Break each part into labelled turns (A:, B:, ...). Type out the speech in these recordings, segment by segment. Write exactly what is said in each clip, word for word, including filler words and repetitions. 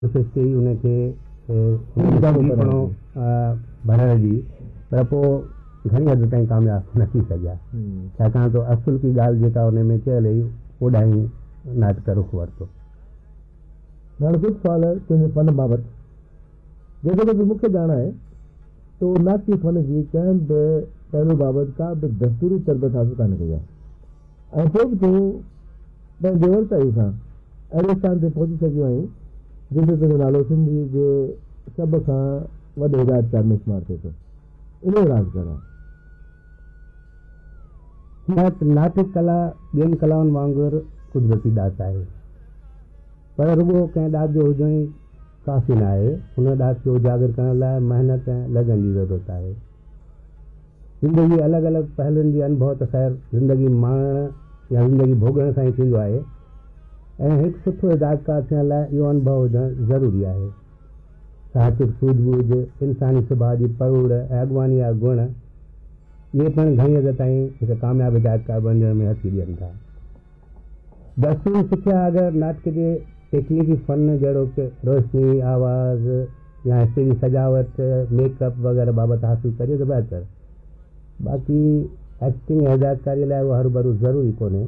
A: कोशिशि कई उनखे भरण जी, पर पोइ घणी हद ताईं कामयाबु न थी सघिया, छाकाणि त असुल की ॻाल्हि जेका उन में चयल हुई ओॾाहीं नाटक रुख वरितो।
B: हाणे कुझु सुवाल तुंहिंजे फन बाबति, जेको कि मूंखे ॼाण आहे तो नाटकी फन जी कंहिं बि पहलू बाबति का बि दस्तूरी तरबियत हासिल कान कई आहे, ऐं पोइ बि तूं पंहिंजे वर्ताई सां अहिड़े स्थान ते पहुची सघियो आहीं जिते तुंहिंजो नालो सिंधी जे सभ खां वॾे हिदायतकार में शुमार थिए थो। इन जो राज़ करणु
A: नाटक कला ॿियनि कलाउनि वांगुरु कुदरती ॾात आहे, पर रुॻो कंहिं ॾात जो हुजण ई काफ़ी न आहे। हुन ॾात खे उजागर करण लाइ महिनत ऐं लगन जी ज़रूरत आहे। ज़िंदगी अलॻि अलॻि पहलुनि जी अनुभव त ख़ैर ज़िंदगी माणण या ज़िंदगी भोगण सां ई थींदो आहे, ऐं हिकु सुठो हिदायतकार थियण लाइ इहो अनुभव हुजणु ज़रूरी आहे। साहसिक सूझबूझ, इंसानी सुभाउ जी परूड़ ऐं अॻवानी जा गुण, इहे पिणु घणी हद ताईं हिकु कामयाबु हिदायतकार बणजण में हथी ॾियनि था। दस्तूरी सिखिया अगरि नाटक जे टेक्निकी फ़न जहिड़ो कि रोशनी, आवाज़ या हिस्से जी सजावट, मेकअप वग़ैरह बाबति हासिल कजे त बहितर। बाक़ी एक्टिंग ऐं हिदायतकारीअ लाइ उहो हरू ज़रूरी कोन्हे,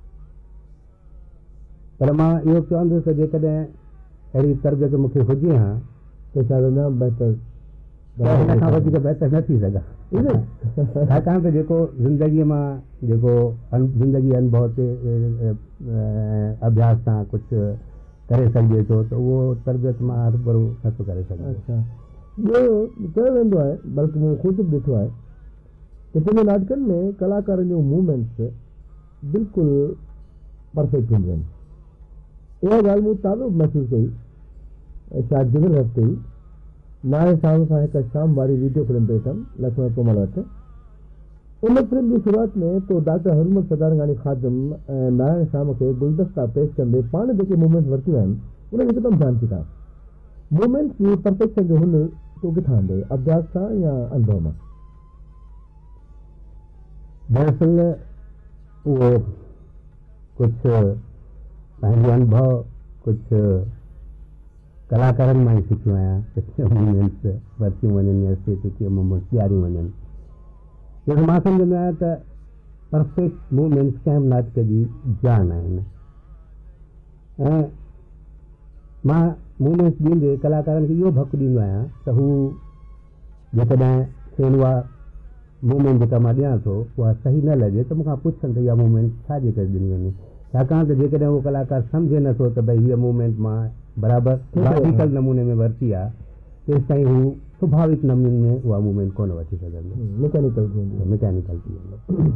A: पर मां इहो चवंदुसि त जेकॾहिं अहिड़ी तरबियत मूंखे हुजे हा
B: त छा जाम बहितर
A: हिन खां वधीक बहितर न थी सघां, छाकाणि त जेको ज़िंदगीअ मां जेको ज़िंदगी अनुभव ते अभ्यास सां कुझु करे सघिजे थो त उहो तरबियत मां हर भरू नथो करे सघां।
B: अच्छा, ॿियो चयो वेंदो आहे, बल्कि मूं ख़ुदि बि ॾिठो आहे कि तुंहिंजे नाटकनि में कलाकारनि जूं मूवमेंट्स बिल्कुलु परफेक्ट हूंदियूं आहिनि। इहा ॻाल्हि मूं ताज़ो महसूसु कई शायदि गुज़िरियल हफ़्ते ई नारायण शाम सां हिकु शाम वारी वीडियो फिल्म पेश कयमि लक्ष्मण कोमल वटि। उन फिल्म जी शुरूआत में तो डॉक्टर हरमत सदारंगानी खादिम ऐं नारायण शाम खे गुलदस्ता पेश कंदे पाण जेके मूवमेंट्स वरितियूं आहिनि उनखे हिकदमि ध्यानु थी था। मूवमेंट्स जी परफेक्शन जो हुन तो किथां ईंदो, अभ्यास सां या अनुभव मां?
A: दरअसल उहो कुझु पंहिंजो अनुभव कुझु कलाकारनि मां ई सिखियो आहियां कि कीअं मूवमेंट्स वरितियूं वञनि या स्टेज ते कीअं मूवमेंट्स ॾियारियूं वञनि। जंहिंमें मां सम्झंदो आहियां त परफेक्ट मूवमेंट्स कंहिं नाटक जी जान आहिनि, ऐं मां मूवमेंट्स ॾींदे कलाकारनि खे इहो भक ॾींदो आहियां त हू जेकॾहिं खेनि उहा मूवमेंट जेका मां ॾियां थो उहा सही न लॻे त मूंखां पुछनि त इहा मूवमेंट छाजे करे ॾिनी वञे, छाकाणि त जेकॾहिं उहो कलाकार सम्झे नथो त भई हीअ मूवमेंट मां बराबरि लॉजिकल नमूने में वरिती आहे, तेसि ताईं हू स्वाभाविक नमूने में उहा मूवमेंट कोन वठी सघंदो,
B: मैकेनिकल थी वेंदो
A: मैकेनिकल थी वेंदो।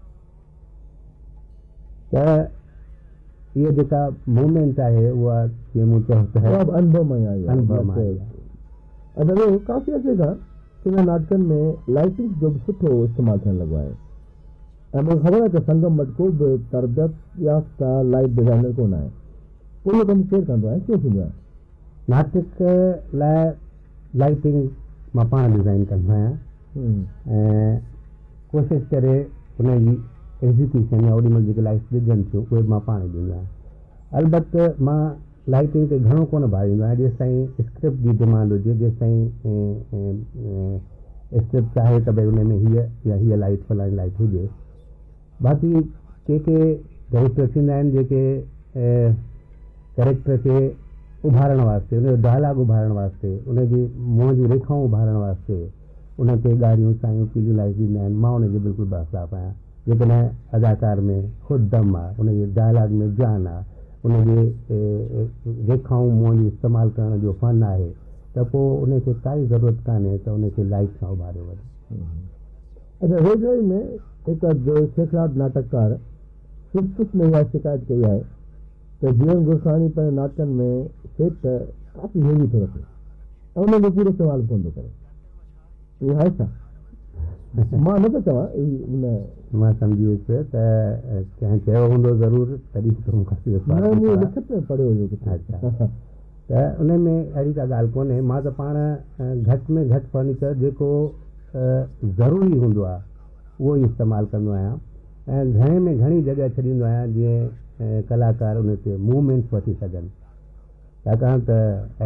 A: त इहा जेका मूवमेंट आहे उहा जीअं मूं चयो त
B: अनुभव में आई आहे।
A: अनुभव में आई आहे।
B: अच्छा, काफ़ी अर्से खां हिन नाटकनि में लाइटिंग जो बि सुठो इस्तेमालु थियणु लॻो आहे, ऐं मूंखे ख़बर आहे त संगम वटि को बि तरबियत याफ़्ता लाइट डिज़ाइनर कोन आहे। उहो कमु केरु कंदो आहे, कीअं थींदो आहे?
A: नाटक लाइ लाइटिंग मां पाण डिज़ाइन कंदो आहियां ऐं कोशिशि करे हुनजी एग्ज़ीक्यूशन या ओॾीमहिल जेके लाइट्स ॾिजनि थियूं उहे मां पाण ॾींदो आहियां। अलबत्ते मां लाइटिंग ते घणो कोन भाईंदो आहियां, जेसि ताईं स्क्रिप्ट जी डिमांड हुजे, जेसि ताईं स्क्रिप्ट चाहे त भई हुन में हीअ या हीअ लाइट फलाणी लाइट हुजे। बाक़ी के के डायरेक्टर थींदा आहिनि जेके कैरेक्टर खे उभारण वास्ते, उनजो डायलॉग उभारण वास्ते, उनजी मुंहं जी रेखाऊं उभारण वास्ते उनखे ॻाढ़ियूं सायूं पीलियूं लाइट ॾींदा आहिनि। मां उनजे बिल्कुलु बरख़िलाफ़ आहियां। जेकॾहिं अदाकार में ख़ुदि दम आहे, उनजे डायलॉग में जान आहे, उनजे रेखाऊं मुंहं जी इस्तेमालु करण जो फ़न आहे त पोइ उनखे काई ज़रूरत कान्हे त उनखे लाइट सां उभारियो वञे।
B: अच्छा, वेझो में हिकु सेखराट नाटककार सुस्त में इहा शिकायत कई आहे त जीवन गुरसाणी पंहिंजे नाटकनि में सेठ काफ़ी हेवी थो रखे ऐं उनजो पूरो इस्तेमालु कोन थो करे, इहा आहे छा? मां नथो चवां,
A: मां सम्झी वियुसि त कंहिं चयो हूंदो ज़रूरु तॾहिं त मूंखे
B: लिखत में पढ़ियो हुयो।
A: अच्छा, त उन में अहिड़ी का ॻाल्हि कोन्हे। मां त पाण घटि में घटि फर्नीचर जेको ज़रूरी हूंदो आहे उहो ई इस्तेमालु कंदो आहियां, ऐं घणे में घणी जॻह छॾींदो आहियां जीअं कलाकार उन ते मूवमेंट्स वठी सघनि। छाकाणि त